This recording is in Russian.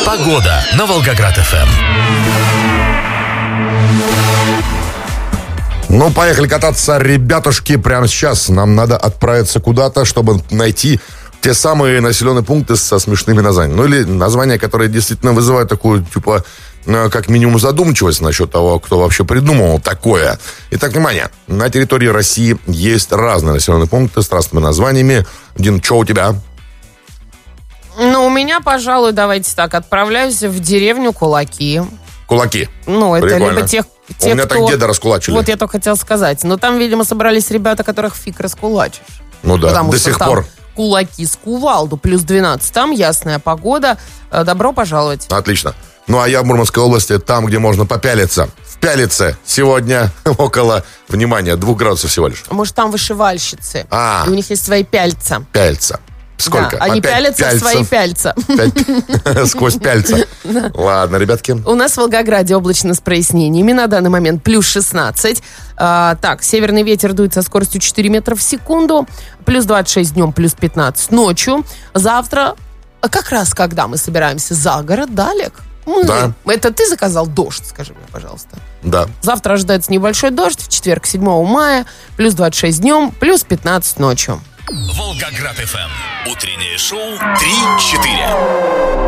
Погода на Волгоград-ФМ. Ну, поехали кататься, ребятушки, прямо сейчас. Нам надо отправиться куда-то, чтобы найти те самые населенные пункты со смешными названиями. Ну, или названия, которые действительно вызывают такую, типа, как минимум задумчивость насчет того, кто вообще придумал такое. Итак, внимание. На территории России есть разные населенные пункты с разными названиями. Дин, что у тебя? Ну, у меня, пожалуй, давайте так, отправляюсь в деревню Кулаки. Кулаки. Ну, это Прикольно. либо тех, У меня кто... так деда раскулачили. Вот я только хотела сказать. Но там, видимо, собрались ребята, которых фиг раскулачишь. Ну да, Потому до что сих там пор. Кулаки с кувалду, плюс 12. Там ясная погода. Добро пожаловать. Отлично. Ну, а я в Мурманской области, там, где можно попялиться. В Пялице сегодня около, внимания, 2 градусов всего лишь. Может, там вышивальщицы. А. И у них есть свои пяльца. Пяльца. Сколько? Да, они По 5 пялятся в свои пяльцев. пяльца. Сквозь пяльца. Ладно, ребятки. У нас в Волгограде облачно с прояснениями. На данный момент плюс 16. Так, северный ветер дует со скоростью 4 метра в секунду. Плюс 26 днем, плюс 15 ночью. Завтра, как раз когда мы собираемся за город, да, Олег? Да. Это ты заказал дождь, скажи мне, пожалуйста. Да. Завтра ожидается небольшой дождь. В четверг, 7 мая. Плюс 26 днем, плюс 15 ночью. Волгоград-ФМ. Утреннее шоу 3-4.